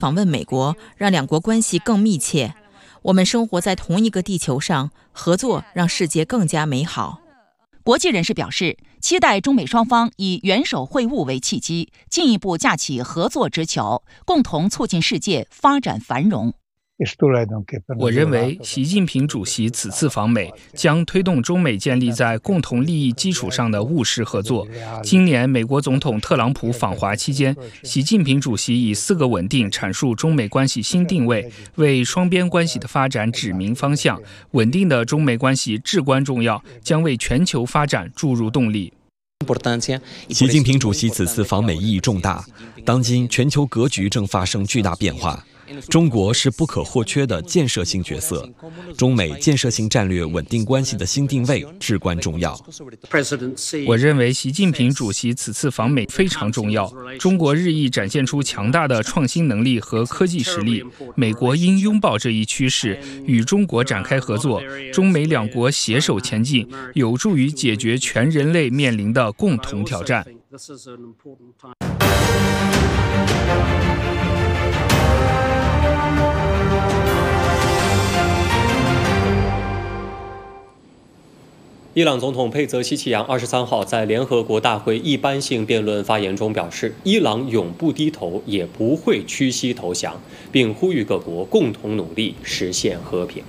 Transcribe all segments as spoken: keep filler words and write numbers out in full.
访问美国，让两国关系更密切。我们生活在同一个地球上，合作让世界更加美好。 国际人士表示，期待中美双方以元首会晤为契机，进一步架起合作之桥，共同促进世界发展繁荣。 我认为习近平主席此次访美将推动中美建立在共同利益基础上的务实合作。今年美国总统特朗普访华期间，习近平主席以四个稳定阐述中美关系新定位，为双边关系的发展指明方向。稳定的中美关系至关重要，将为全球发展注入动力。 习近平主席此次访美意义重大，当今全球格局正发生巨大变化。中国是不可或缺的建设性角色，中美建设性战略稳定关系的新定位至关重要。 我认为习近平主席此次访美非常重要。中国日益展现出强大的创新能力和科技实力，美国应拥抱这一趋势，与中国展开合作，中美两国携手前进，有助于解决全人类面临的共同挑战。 伊朗总统佩泽西奇扬二十三号在联合国大会一般性辩论发言中表示，伊朗永不低头，也不会屈膝投降，并呼吁各国共同努力实现和平。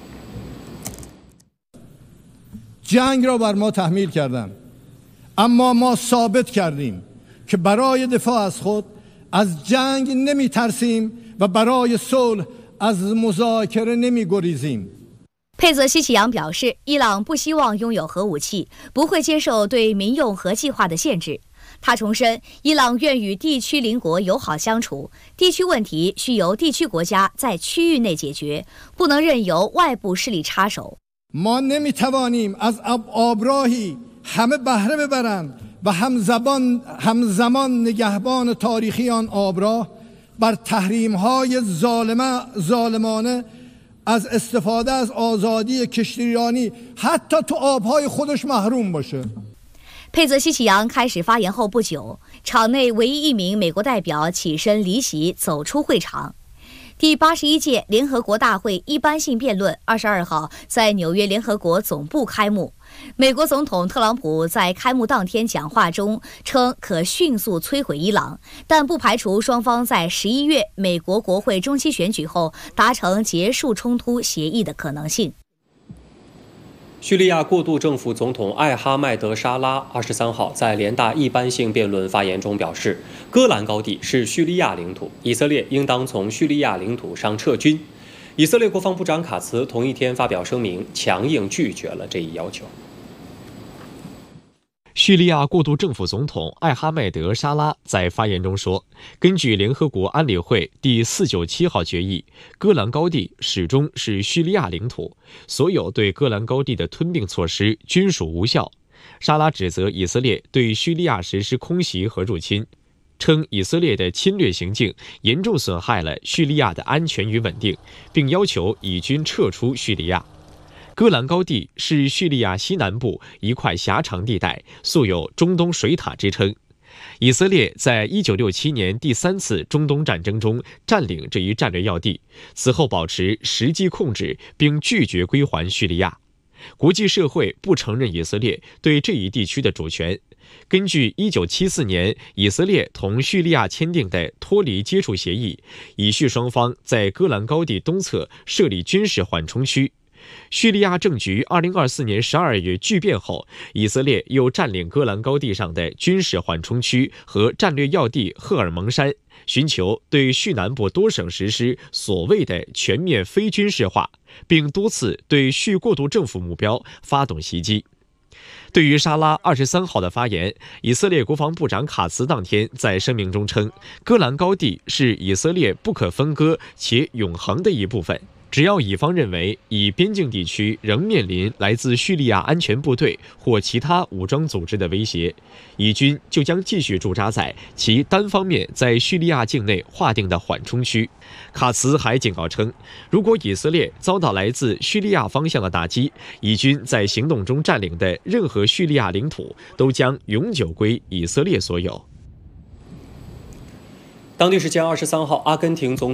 جنگ را بر ما تحمیل کردند اما ما ثابت کردیم که برای دفاع از خود از جنگ نمی‌ترسیم و برای صلح از مذاکره نمی‌گریزیم。 佩泽西奇扬表示，伊朗不希望拥有核武器，不会接受对民用核计划的限制。他重申，伊朗愿与地区邻国友好相处，地区问题需由地区国家在区域内解决，不能任由外部势力插手。 ما نمیتوانیم از آبراهی همه بهره ببرند و همزمان همزمان نگهبان تاریخی آن آبراه بر تحریم‌های ظالمه ظالمانه از استفاده از آزادی کشتیرانی حتی تو آبهای خودش محروم باشه。 佩泽西奇扬开始发言后不久，场内唯一一名美国代表起身离席，走出会场。第八十一届联合国大会一般性辩论二十二号在纽约联合国总部开幕。美国总统特朗普在开幕当天讲话中称，可迅速摧毁伊朗，但不排除双方在十一月美国国会中期选举后达成结束冲突协议的可能性。 叙利亚过渡政府总统艾哈迈德·沙拉二十三号在联大一般性辩论发言中表示，戈兰高地是叙利亚领土，以色列应当从叙利亚领土上撤军。以色列国防部长卡茨同一天发表声明，强硬拒绝了这一要求。 叙利亚过渡政府总统艾哈迈德·沙拉在发言中说，根据联合国安理会第四九七号决议，戈兰高地始终是叙利亚领土，所有对戈兰高地的吞并措施均属无效。沙拉指责以色列对叙利亚实施空袭和入侵，称以色列的侵略行径严重损害了叙利亚的安全与稳定，并要求以军撤出叙利亚。戈兰高地是叙利亚西南部一块狭长地带，素有中东水塔之称。以色列在一九六七年第三次中东战争中占领这一战略要地，此后保持实际控制，并拒绝归还叙利亚。国际社会不承认以色列对这一地区的主权。根据一九七四年以色列同叙利亚签订的脱离接触协议，以叙双方在戈兰高地东侧设立军事缓冲区。叙利亚政局二零二四年十二月剧变后，以色列又占领戈兰高地上的军事缓冲区和战略要地赫尔蒙山，寻求对叙南部多省实施所谓的全面非军事化，并多次对叙过渡政府目标发动袭击。对于沙拉二十三号的发言，以色列国防部长卡茨当天在声明中称，戈兰高地是以色列不可分割且永恒的一部分。只要以方认为以边境地区仍面临来自叙利亚安全部队或其他武装组织的威胁，以军就将继续驻扎在其单方面在叙利亚境内划定的缓冲区。卡茨还警告称，如果以色列遭到来自叙利亚方向的打击，以军在行动中占领的任何叙利亚领土都将永久归以色列所有。 当地时间二十三号，阿根廷总